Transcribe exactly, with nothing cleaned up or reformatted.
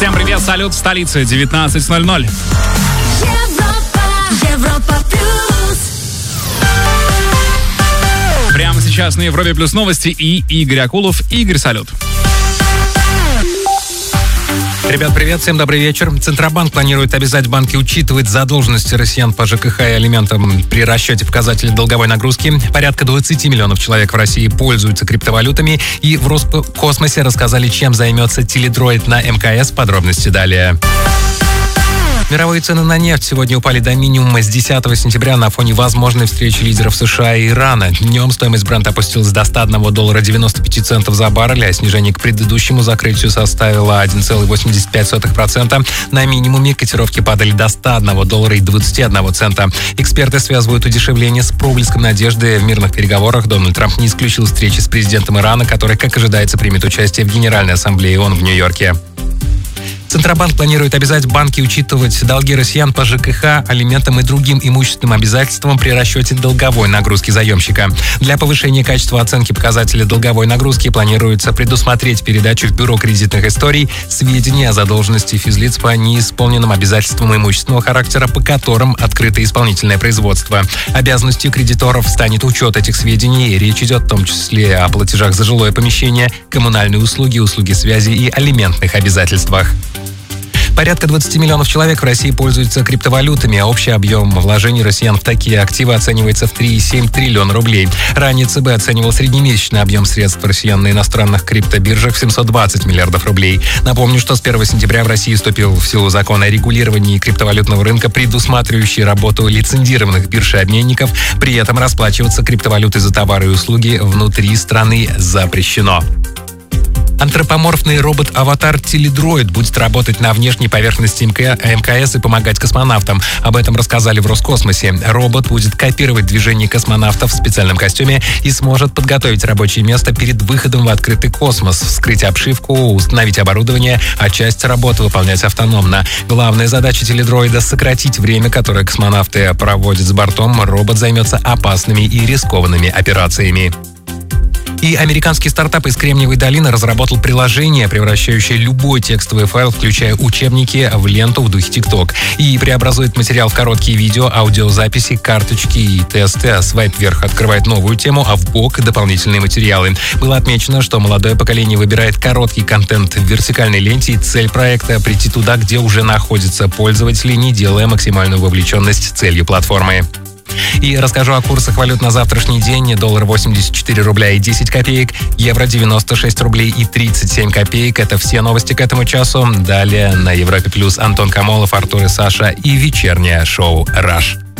Всем привет, салют в столице, девятнадцать ноль ноль. Европа, Европа плюс. Прямо сейчас на Европе плюс новости и Игорь Акулов. Игорь, салют. Ребят, привет, всем добрый вечер. Центробанк планирует обязать банки учитывать задолженности россиян по ЖКХ и алиментам при расчете показателей долговой нагрузки. Порядка двадцать миллионов человек в России пользуются криптовалютами, и в Роскосмосе рассказали, чем займется Теледроид на МКС. Подробности далее. Мировые цены на нефть сегодня упали до минимума с десятого сентября на фоне возможной встречи лидеров США и Ирана. Днем стоимость Брента опустилась до ста одного доллара девяносто пяти центов за баррель, а снижение к предыдущему закрытию составило один целых восемьдесят пять сотых процента. На минимуме котировки падали до ста одного доллара и двадцати одного цента. Эксперты связывают удешевление с проблеском надежды в мирных переговорах. Дональд Трамп не исключил встречи с президентом Ирана, который, как ожидается, примет участие в Генеральной ассамблее ООН в Нью-Йорке. Центробанк планирует обязать банки учитывать долги россиян по ЖКХ, алиментам и другим имущественным обязательствам при расчете долговой нагрузки заемщика. Для повышения качества оценки показателя долговой нагрузки планируется предусмотреть передачу в Бюро кредитных историй сведений о задолженности физлиц по неисполненным обязательствам имущественного характера, по которым открыто исполнительное производство. Обязанностью кредиторов станет учет этих сведений. Речь идет в том числе о платежах за жилое помещение, коммунальные услуги, услуги связи и алиментных обязательствах. Порядка двадцати миллионов человек в России пользуются криптовалютами, а общий объем вложений россиян в такие активы оценивается в три целых семь десятых триллиона рублей. Ранее ЦБ оценивал среднемесячный объем средств россиян на иностранных криптобиржах в семьсот двадцать миллиардов рублей. Напомню, что с первого сентября в России вступил в силу закон о регулировании криптовалютного рынка, предусматривающий работу лицензированных бирж и обменников. При этом расплачиваться криптовалютой за товары и услуги внутри страны запрещено. Антропоморфный робот-аватар Теледроид будет работать на внешней поверхности МКС и помогать космонавтам. Об этом рассказали в Роскосмосе. Робот будет копировать движения космонавтов в специальном костюме и сможет подготовить рабочее место перед выходом в открытый космос, вскрыть обшивку, установить оборудование, а часть работы выполнять автономно. Главная задача Теледроида — сократить время, которое космонавты проводят с бортом. Робот займется опасными и рискованными операциями. И американский стартап из Кремниевой долины разработал приложение, превращающее любой текстовый файл, включая учебники, в ленту в духе ТикТок, и преобразует материал в короткие видео, аудиозаписи, карточки и тесты. Свайп вверх открывает новую тему, а в бок — дополнительные материалы. Было отмечено, что молодое поколение выбирает короткий контент в вертикальной ленте, и цель проекта — прийти туда, где уже находятся пользователи, не делая максимальную вовлеченность целью платформы. И расскажу о курсах валют на завтрашний день. Доллар восемьдесят четыре рубля и десять копеек, евро девяносто шесть рублей и тридцать семь копеек. Это все новости к этому часу. Далее на Европе плюс Антон Камолов, Артур и Саша и вечернее шоу «Раш».